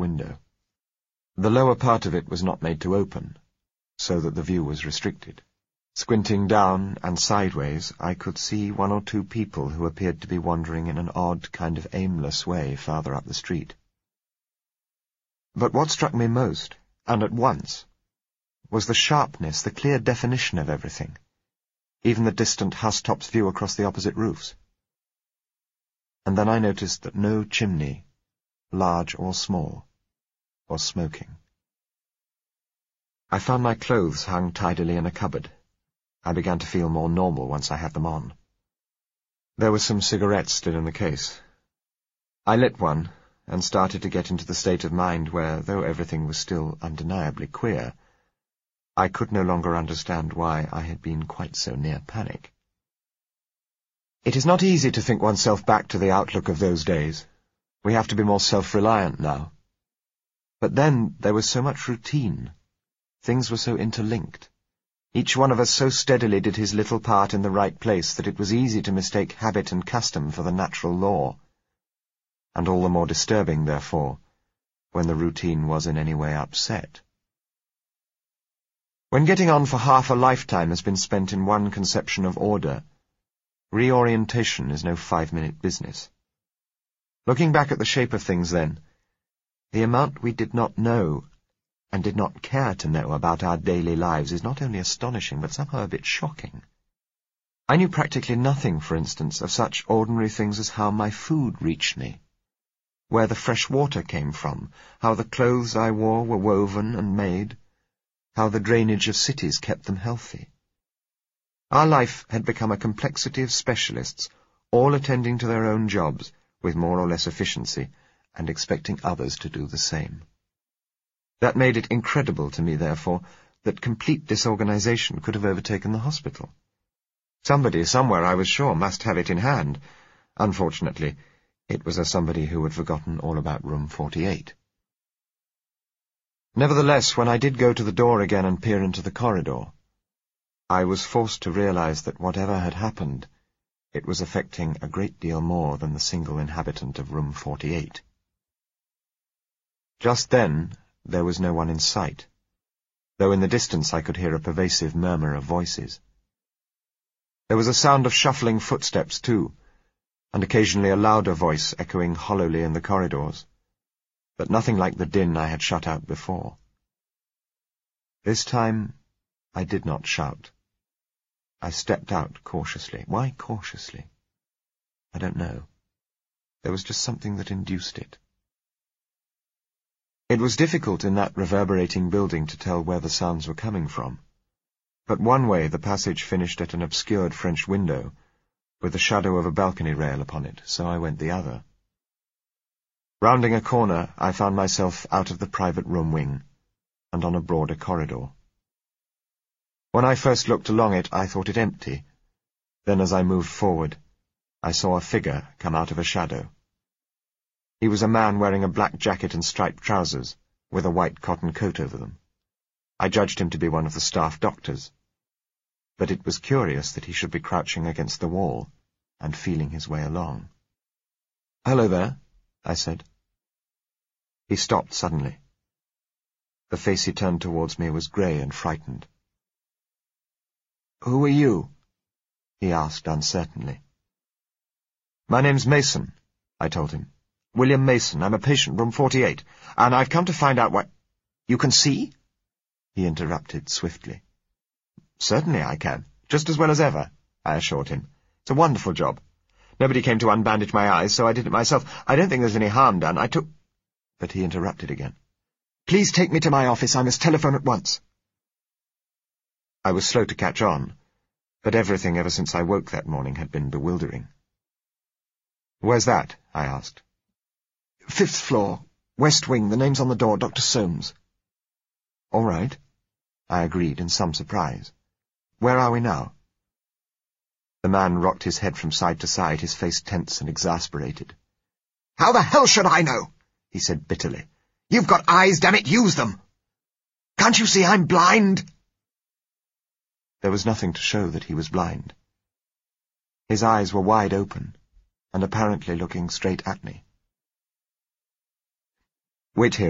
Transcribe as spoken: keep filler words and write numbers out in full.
window. The lower part of it was not made to open, so that the view was restricted. Squinting down and sideways, I could see one or two people who appeared to be wandering in an odd kind of aimless way farther up the street. But what struck me most, and at once, was the sharpness, the clear definition of everything, even the distant housetops' view across the opposite roofs. And then I noticed that no chimney, large or small, was smoking. I found my clothes hung tidily in a cupboard. I began to feel more normal once I had them on. There were some cigarettes still in the case. I lit one, and started to get into the state of mind where, though everything was still undeniably queer, I could no longer understand why I had been quite so near panic. It is not easy to think oneself back to the outlook of those days. We have to be more self-reliant now. But then there was so much routine. Things were so interlinked. Each one of us so steadily did his little part in the right place that it was easy to mistake habit and custom for the natural law. And all the more disturbing, therefore, when the routine was in any way upset. When getting on for half a lifetime has been spent in one conception of order, reorientation is no five-minute business. Looking back at the shape of things then, the amount we did not know and did not care to know about our daily lives is not only astonishing, but somehow a bit shocking. I knew practically nothing, for instance, of such ordinary things as how my food reached me, where the fresh water came from, how the clothes I wore were woven and made, how the drainage of cities kept them healthy. Our life had become a complexity of specialists, all attending to their own jobs with more or less efficiency, and expecting others to do the same. That made it incredible to me, therefore, that complete disorganization could have overtaken the hospital. Somebody, somewhere, I was sure, must have it in hand. Unfortunately, it was a somebody who had forgotten all about room forty-eight. Nevertheless, when I did go to the door again and peer into the corridor, I was forced to realize that whatever had happened, it was affecting a great deal more than the single inhabitant of room forty-eight. Just then, there was no one in sight, though in the distance I could hear a pervasive murmur of voices. There was a sound of shuffling footsteps, too, and occasionally a louder voice echoing hollowly in the corridors, but nothing like the din I had shut out before. This time, I did not shout. I stepped out cautiously. Why cautiously? I don't know. There was just something that induced it. It was difficult in that reverberating building to tell where the sounds were coming from, but one way the passage finished at an obscured French window, with the shadow of a balcony rail upon it, so I went the other. Rounding a corner, I found myself out of the private room wing, and on a broader corridor. When I first looked along it, I thought it empty. Then as I moved forward, I saw a figure come out of a shadow. He was a man wearing a black jacket and striped trousers, with a white cotton coat over them. I judged him to be one of the staff doctors, but it was curious that he should be crouching against the wall and feeling his way along. "Hello there," I said. He stopped suddenly. The face he turned towards me was grey and frightened. "Who are you?" he asked uncertainly. "My name's Mason," I told him. "William Mason. I'm a patient, room forty-eight, and I've come to find out why—" "You can see?" he interrupted swiftly. "Certainly I can, just as well as ever," I assured him. "It's a wonderful job. Nobody came to unbandage my eyes, so I did it myself. I don't think there's any harm done. I took—" But he interrupted again. "Please take me to my office. I must telephone at once." I was slow to catch on, but everything ever since I woke that morning had been bewildering. "Where's that?" I asked. "Fifth floor, west wing, the name's on the door, Doctor Soames." "All right," I agreed in some surprise. "Where are we now?" The man rocked his head from side to side, his face tense and exasperated. "How the hell should I know?" he said bitterly. "You've got eyes, damn it, use them! Can't you see I'm blind?" There was nothing to show that he was blind. His eyes were wide open, and apparently looking straight at me. "Wait here